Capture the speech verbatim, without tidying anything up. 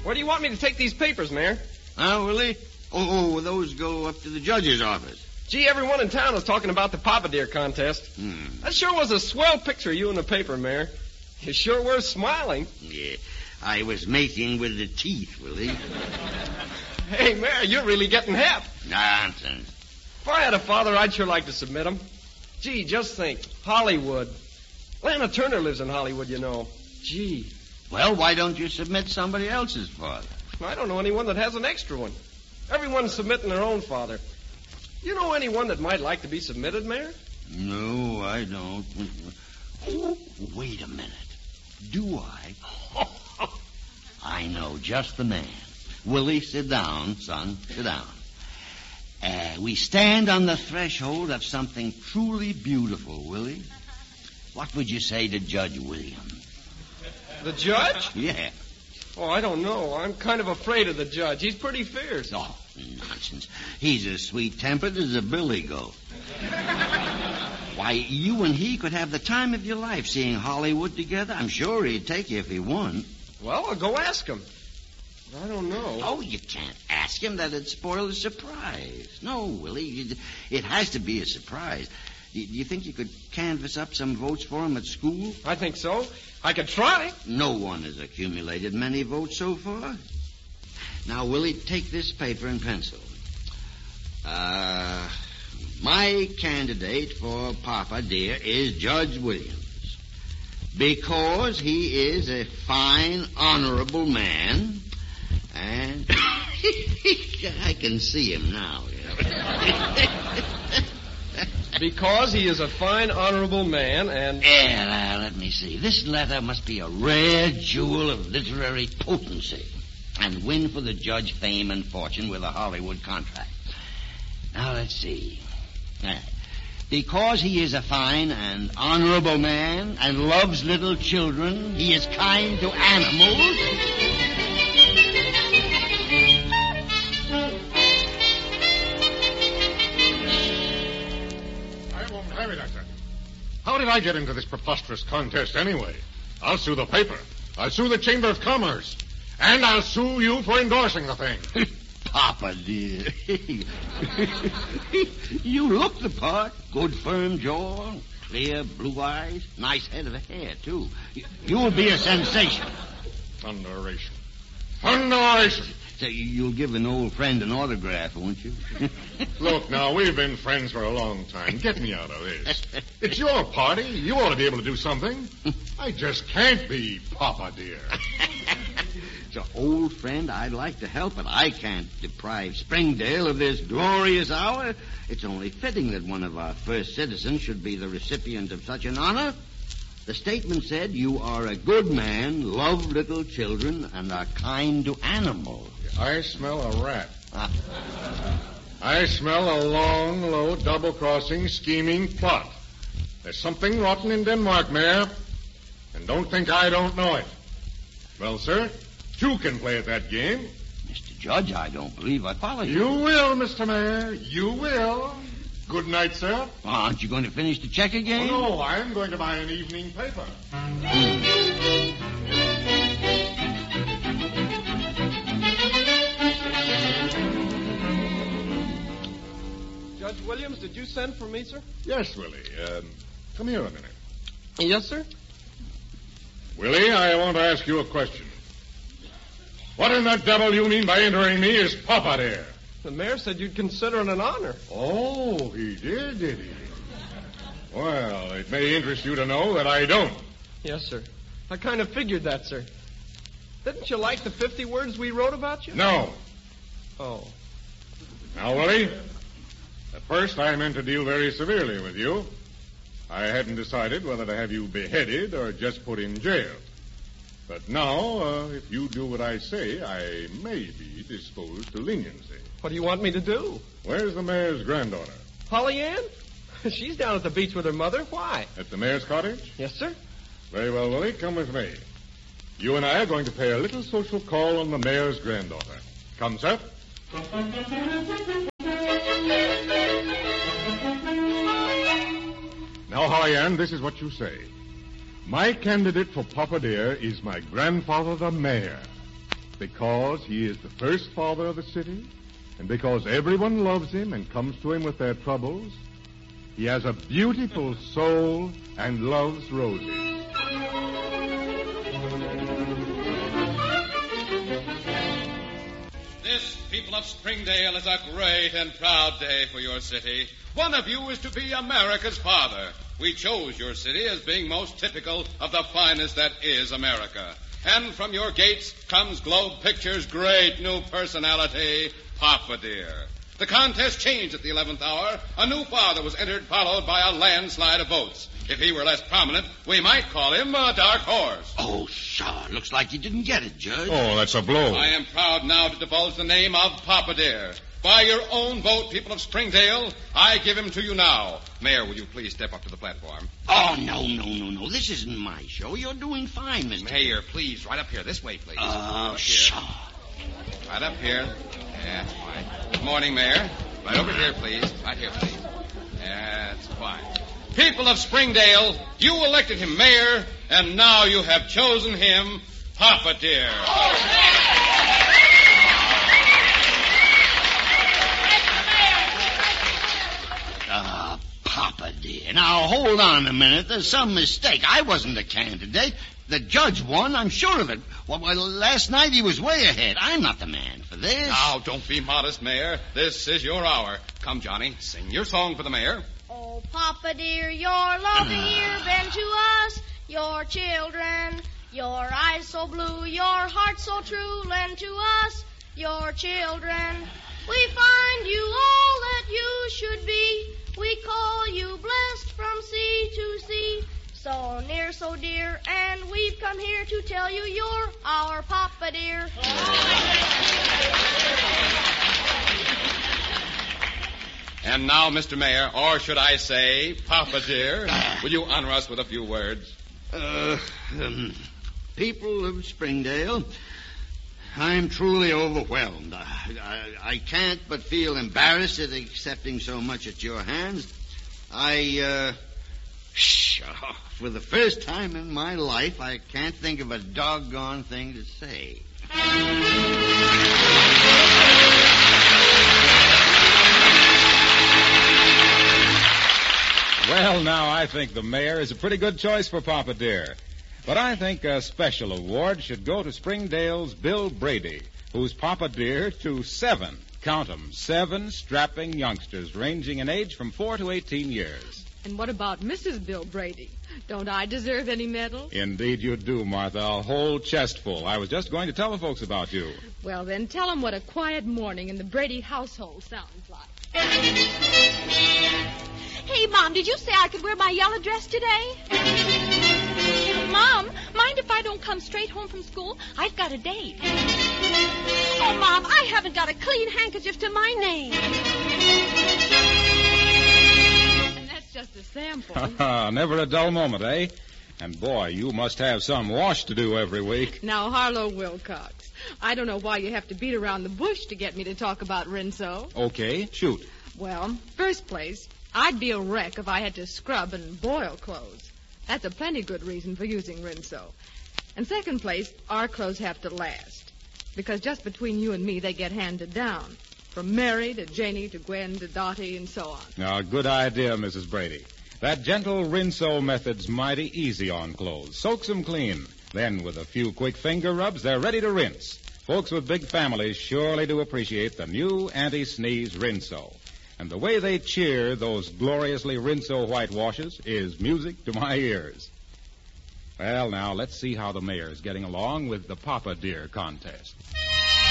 Where do you want me to take these papers, Mayor? Oh, Willie? Oh, oh, those go up to the judge's office. Gee, everyone in town was talking about the Papa Deer contest. Hmm. That sure was a swell picture of you in the paper, Mayor. You sure were smiling. Yeah, I was making with the teeth, Willie. Hey, Mayor, you're really getting hep. Nonsense. If I had a father, I'd sure like to submit him. Gee, just think. Hollywood. Lana Turner lives in Hollywood, you know. Gee. Well, why don't you submit somebody else's father? I don't know anyone that has an extra one. Everyone's submitting their own father. You know anyone that might like to be submitted, Mayor? No, I don't. Oh, wait a minute. Do I? I know just the man. Willie, sit down, son. Sit down. Uh, we stand on the threshold of something truly beautiful, Willie. What would you say to Judge William? The judge? Yeah. Oh, I don't know. I'm kind of afraid of the judge. He's pretty fierce. Oh, nonsense. He's as sweet-tempered as a billy goat. Why, you and he could have the time of your life seeing Hollywood together. I'm sure he'd take you if he won. Well, I'll go ask him. I don't know. Oh, you can't ask him. That'd spoil the surprise. No, Willie, it has to be a surprise. Do you think you could canvass up some votes for him at school? I think so. I could try. No one has accumulated many votes so far. Now, Willie, take this paper and pencil. Uh, my candidate for Papa Deer is Judge Williams. Because he is a fine, honorable man. And I can see him now. You know. Because he is a fine, honorable man, and... Yeah, now, let me see. This letter must be a rare jewel of literary potency and win for the judge fame and fortune with a Hollywood contract. Now, let's see. Uh, because he is a fine and honorable man and loves little children, he is kind to animals... How did I get into this preposterous contest anyway? I'll sue the paper. I'll sue the Chamber of Commerce. And I'll sue you for endorsing the thing. Papa, dear. You look the part. Good firm jaw, clear blue eyes, nice head of hair, too. You'll be a sensation. Thunderation. Thunderation. So you'll give an old friend an autograph, won't you? Look, now, we've been friends for a long time. Get me out of this. It's your party. You ought to be able to do something. I just can't be Papa Deer. It's an old friend. I'd like to help, but I can't deprive Springdale of this glorious hour. It's only fitting that one of our first citizens should be the recipient of such an honor. The statement said you are a good man, love little children, and are kind to animals. I smell a rat. I smell a long, low, double-crossing, scheming plot. There's something rotten in Denmark, Mayor. And don't think I don't know it. Well, sir, two can play at that game. Mister Judge, I don't believe I follow you. You will, Mister Mayor. You will. Good night, sir. Well, aren't you going to finish the check again? Oh, no, I'm going to buy an evening paper. Judge Williams, did you send for me, sir? Yes, Willie. Um, come here a minute. Yes, sir? Willie, I want to ask you a question. What in the devil you mean by entering me as Papa Deer? The mayor said you'd consider it an honor. Oh, he did, did he? Well, it may interest you to know that I don't. Yes, sir. I kind of figured that, sir. Didn't you like the fifty words we wrote about you? No. Oh. Now, Willie, at first I meant to deal very severely with you. I hadn't decided whether to have you beheaded or just put in jail. But now, uh, if you do what I say, I may be disposed to leniency. What do you want me to do? Where's the mayor's granddaughter? Polly Ann? She's down at the beach with her mother. Why? At the mayor's cottage? Yes, sir. Very well, Willie. Come with me. You and I are going to pay a little social call on the mayor's granddaughter. Come, sir. Now, Holly Ann, this is what you say. My candidate for Papa Deer is my grandfather, the mayor. Because he is the first father of the city, and because everyone loves him and comes to him with their troubles, he has a beautiful soul and loves roses. This, people of Springdale, is a great and proud day for your city. One of you is to be America's father. We chose your city as being most typical of the finest that is America. And from your gates comes Globe Pictures' great new personality, Papa Dear. The contest changed at the eleventh hour. A new father was entered, followed by a landslide of votes. If he were less prominent, we might call him a dark horse. Oh, pshaw. Looks like you didn't get it, Judge. Oh, that's a blow. I am proud now to divulge the name of Papa Dear. By your own vote, people of Springdale, I give him to you now. Mayor, will you please step up to the platform? Oh, no, no, no, no. This isn't my show. You're doing fine, Mister Mayor, please, right up here. This way, please. Oh, Right pshaw. here. Right up here. That's fine. Good morning, Mayor. Right over here, please. Right here, please. That's fine. People of Springdale, you elected him mayor, and now you have chosen him Papa Dear. Ah, Papa Dear. Now, hold on a minute. There's some mistake. I wasn't a candidate. The judge won, I'm sure of it. Well, well, last night he was way ahead. I'm not the man for this. Now, don't be modest, Mayor. This is your hour. Come, Johnny, sing your song for the mayor. Oh, Papa dear, your loving ear bend to us, your children, your eyes so blue, your heart so true, lend to us, your children. We find you all that you should be. We call you blessed from sea to sea. So near, so dear, and we've come here to tell you you're our Papa dear. And now, Mister Mayor, or should I say, Papa Dear, will you honor us with a few words? Uh, um, people of Springdale, I'm truly overwhelmed. I, I, I can't but feel embarrassed at accepting so much at your hands. I, uh, sh- for the first time in my life, I can't think of a doggone thing to say. Well, now, I think the mayor is a pretty good choice for Papa Dear. But I think a special award should go to Springdale's Bill Brady, who's Papa Dear to seven, count 'em, seven strapping youngsters ranging in age from four to eighteen years. And what about Missus Bill Brady? Don't I deserve any medal? Indeed you do, Martha, a whole chest full. I was just going to tell the folks about you. Well, then tell them what a quiet morning in the Brady household sounds like. Hey, Mom, did you say I could wear my yellow dress today? Mom, mind if I don't come straight home from school? I've got a date. Oh, Mom, I haven't got a clean handkerchief to my name. And that's just a sample. Never a dull moment, eh? And, boy, you must have some wash to do every week. Now, Harlow Wilcox, I don't know why you have to beat around the bush to get me to talk about Rinso. Okay, shoot. Well, first place, I'd be a wreck if I had to scrub and boil clothes. That's a plenty good reason for using Rinso. And second place, our clothes have to last. Because just between you and me, they get handed down. From Mary to Janie to Gwen to Dottie and so on. Now, good idea, Missus Brady. That gentle Rinso method's mighty easy on clothes. Soaks them clean. Then, with a few quick finger rubs, they're ready to rinse. Folks with big families surely do appreciate the new anti-sneeze Rinso. And the way they cheer those gloriously Rinso whitewashes is music to my ears. Well, now, let's see how the mayor's getting along with the Papa Dear contest.